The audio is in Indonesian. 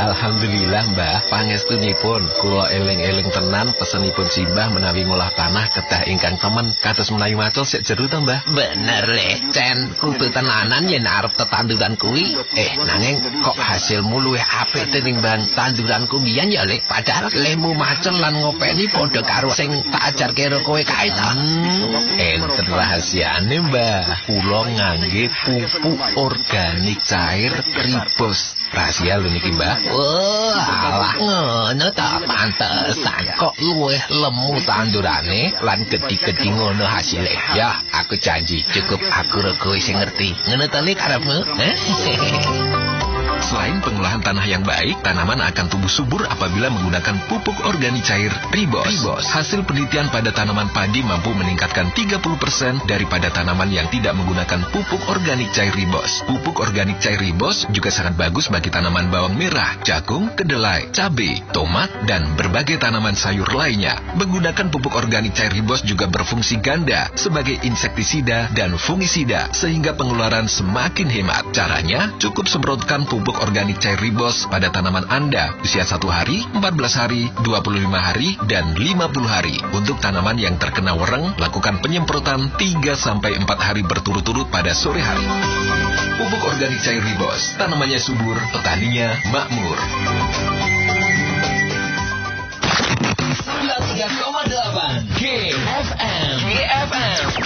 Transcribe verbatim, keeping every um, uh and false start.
Alhamdulillah Mbah, pangestunipun kula eling-eling tenan pesenipun simbah menawi ngolah tanah kedah ingkang temen kados menawi macul sik jero to Mbah. Bener lecen, kudu tenanan yen arep tetanduran kuwi. Eh nanging kok hasilmu luwih apik tinimbang tanduranku biyen ya Lek. Padahal lemu macul lan ngopeni padha karo sing tak ajarke karo kowe kae to. Hmm, enten rahasiane Mbah. Kula ngangge pupuk organik cair Ribos. Rahasia lho niki Mbah. Wah, alah ngono ta pantesan kok luwih lemu tandurane lan gedhi-gedhi ngono hasile. Ya, aku janji cukup aku rego sing ngerti. Ngono ta Lek karepmu? Selain pengolahan tanah yang baik, tanaman akan tumbuh subur apabila menggunakan pupuk organik cair Ribos. Ribos. Hasil penelitian pada tanaman padi mampu meningkatkan tiga puluh persen daripada tanaman yang tidak menggunakan pupuk organik cair Ribos. Pupuk organik cair Ribos juga sangat bagus bagi tanaman bawang merah, jagung, kedelai, cabai, tomat, dan berbagai tanaman sayur lainnya. Menggunakan pupuk organik cair Ribos juga berfungsi ganda sebagai insektisida dan fungisida sehingga pengeluaran semakin hemat. Caranya, cukup semprotkan pupuk organik cair Ribos pada tanaman Anda usia satu hari, empat belas hari, dua puluh lima hari, dan lima puluh hari. Untuk tanaman yang terkena wereng, lakukan penyemprotan tiga sampai empat hari berturut-turut pada sore hari. Pupuk organik cair Ribos, tanamannya subur, petaninya makmur. sembilan puluh tiga koma delapan G F M. G F M.